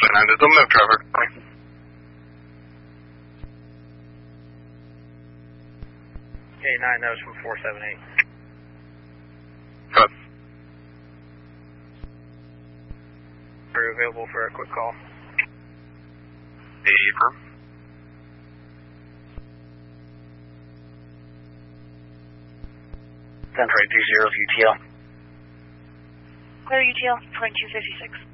landed. They'll move traffic. Okay, 9 notes from 478. Cut. Are you available for a quick call? Affirm. Central 30 UTL. Clear UTL 2256.